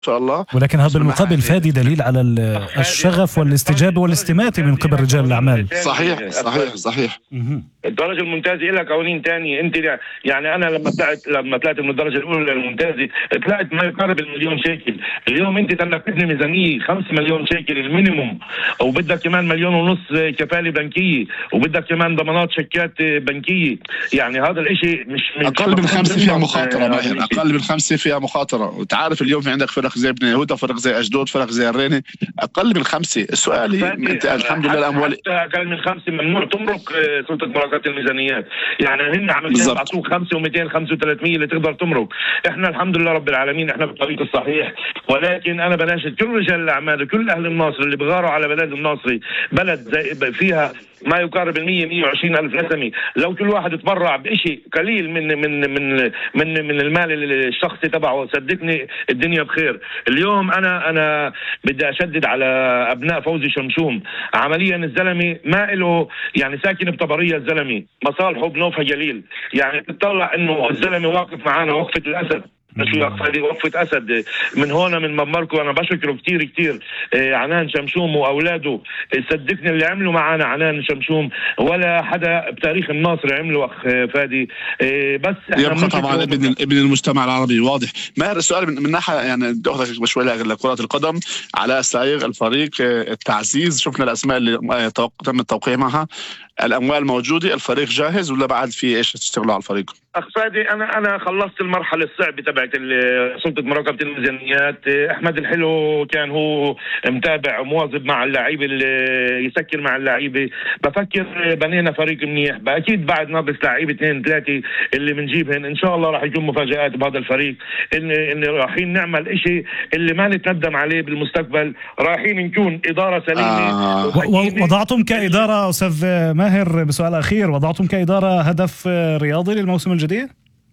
شاء الله. ولكن هذا بالمقابل فادي دليل على الشغف والاستجابة والاستماتة من قبل رجال الأعمال. صحيح. الدرجة الممتازة لها قوانين تانية. انت يعني انا لما طلعت من الدرجة الأولى للممتازة طلعت ما يقارب المليون شيكل. اليوم انت تملكتني ميزانية 5 مليون شيكل المينيموم، وبدك كمان 1.5 مليون كفالة بنكية، وبدك كمان ضمانات شيكات بنكية. يعني هذا الاشي مش اقل من 5 فيها مخاطرة ماهر، اقل من 5 فيها مخاطرة. وتعرف اليوم في عندك فرق زي ابن يهودا، فرق زي أشدود، فرق زي الريني، اقل من 5. السؤال انت الحمد لله الاموال اقل من 5 ممنوع تمرق سلطة مراقبة الميزانيات. يعني هن عمليا بعطوك 5 و200 5 و300 اللي تقدر تمرق. احنا الحمد لله رب العالمين احنا بالطريق الصحيح. ولكن انا بناشد كل رجال الاعمال وكل اهل الناصر اللي بغاروا على بلد الناصري، بلد زي فيها ما يقارب 120 ألف نسمة. لو كل واحد يتبرع بشيء قليل من المال الشخصي تبعه، صدقني الدنيا بخير. اليوم أنا بدي أشدد على أبناء فوزي شمشوم. عمليا الزلمة ما له يعني ساكن بطبرية، الزلمة مصالحه بنوفها جليل. يعني تطلع إنه الزلمة واقف معانا وقفة الأسد. هذه وقفة أسد من هون من ممركو. أنا بشكره كتير عنان شمشوم وأولاده. صدقني اللي عملوا معنا عنان شمشوم ولا حدا بتاريخ الناصر عمله أخ فادي. بس يبقى طبعا ابن المجتمع العربي واضح. ماهر السؤال من ناحية يعني بدي أخذك شوي لكرة القدم على سائر الفريق التعزيز. شفنا الأسماء اللي تم التوقيع معها، الأموال موجودة، الفريق جاهز ولا بعد في إيش تشتغلوا على الفريق؟ أخ فادي أنا خلصت المرحلة الصعبة تبعت سلطة مراقبة الميزانيات. أحمد الحلو كان هو متابع ومواظب مع اللعيبة، اللي يسكر مع اللعيبة. بفكر بنينا فريق منيح، أكيد بعد ناقص لعيبة 2-3 اللي بنجيبهن إن شاء الله راح يكون مفاجآت بهذا الفريق. إن رايحين نعمل إشي اللي ما نتندم عليه بالمستقبل. رايحين نكون إدارة سليمة. وضعتم كإدارة أستاذ ماهر بسؤال أخير، وضعتم كإدارة هدف رياضي للموسم الجديد؟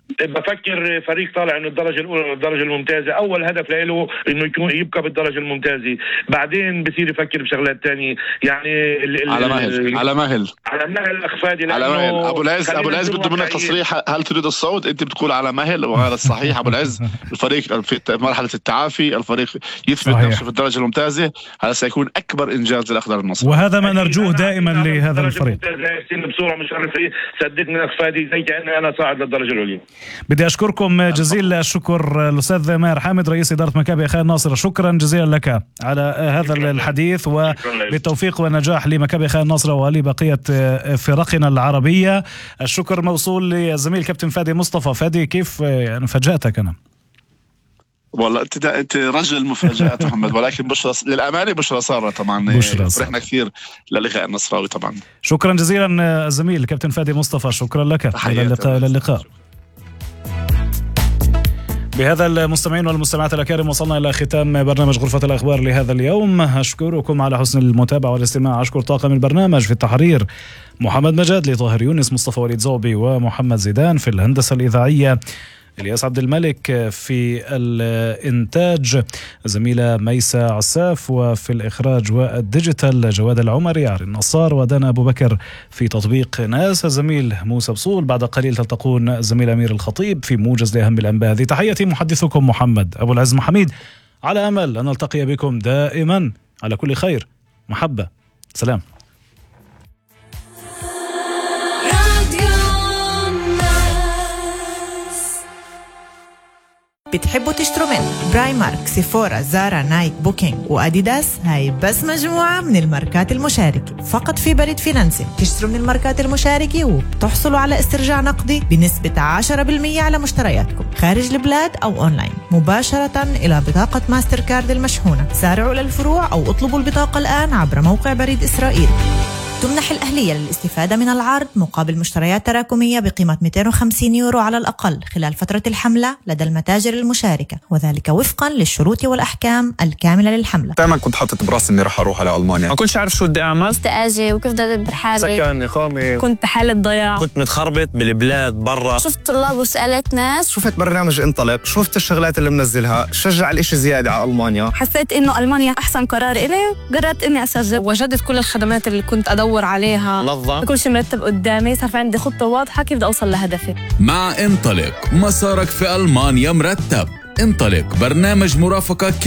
بفكر فريق طالع من الدرجة الأولى للدرجة الممتازة، أول هدف له إنه يبقى بالدرجة الممتازة، بعدين بصير يفكر بشغلات تانية. يعني على مهل أخ فادي. على مهل. أبو العز بده منك تصريح، هل تريد الصوت؟ أنت بتقول على مهل وهذا الصحيح. أبو العز الفريق في مرحلة التعافي، الفريق يثبت نفسه في الدرجة الممتازة، هذا سيكون أكبر إنجاز للأخضر النصر، وهذا ما نرجوه دائما لهذا الفريق. بصورة مشرفة صدقني أخ فادي، زي كأني أنا صاعد للدرجة العليا. بدي أشكركم جزيل الشكر الأستاذ ماهر حامد رئيس إدارة مكابي أخي الناصر. شكرا جزيلا لك على هذا الحديث، وبالتوفيق والنجاح لمكابي أخي الناصر ولبقية فرقنا العربية. الشكر موصول للزميل كابتن فادي مصطفى. فادي كيف يعني فاجأتك أنا؟ والله انت رجل مفاجآت محمد، ولكن بشرى للأمانة بشرى صار طبعا. فرحنا كثير للقاء النصراوي طبعا. شكرا جزيلا الزميل كابتن فادي مصطفى، شكرا لك. إلى اللقاء. بهذا المستمعين والمستمعات الأكارم وصلنا إلى ختام برنامج غرفة الأخبار لهذا اليوم. أشكركم على حسن المتابعة والاستماع. أشكر طاقم البرنامج في التحرير محمد مجاد، لطاهر يونس، مصطفى وليد زوبي ومحمد زيدان. في الهندسة الإذاعية الياس عبد الملك، في الإنتاج زميلة ميسة عساف، وفي الإخراج والديجيتال جواد العمري، عاري النصار، ودانا أبو بكر في تطبيق ناس الزميل موسى بصول. بعد قليل تلتقون الزميل أمير الخطيب في موجز لأهم الأنباء. هذه تحياتي محدثكم محمد أبو العز محميد، على أمل أن نلتقي بكم دائما على كل خير. محبة، سلام. بتحبوا تشتروا من برايمارك، سيفورا، زارا، نايك، بوكينج وأديداس؟ هاي بس مجموعة من الماركات المشاركة فقط في بريد فينانسي. تشتروا من الماركات المشاركة وبتحصلوا على استرجاع نقدي بنسبة 10% على مشترياتكم خارج البلاد أو أونلاين مباشرة إلى بطاقة ماستر كارد المشحونة. سارعوا للفروع أو اطلبوا البطاقة الآن عبر موقع بريد إسرائيل. تمنح الأهلية للاستفادة من العرض مقابل مشتريات تراكمية بقيمة 250 يورو على الأقل خلال فترة الحملة لدى المتاجر المشاركة، وذلك وفقا للشروط والأحكام الكاملة للحملة. دائما كنت حاطط براسي إني رح أروح على ألمانيا، ما كنتش عارف شو بدي أعمل، استقاجة وكيف بدي أدبر حالي، سكن، إقامة، كنت بحالة ضياع، كنت متخربط بالبلاد برا. شفت طلاب وسألت ناس، شفت برنامج انطلق، شفت الشغلات اللي منزلها، شجع الإشي زيادة على ألمانيا. حسيت إنه ألمانيا أحسن قرار إلي، قررت إني أسجل. وجدت كل الخدمات اللي كنت أدور عليها، نظم، كل شيء مرتب قدامي، صار في عندي خطة واضحة كيف بدي أوصل لهدفي. مع انطلق مسارك في ألمانيا مرتب. انطلق، برنامج مرافقة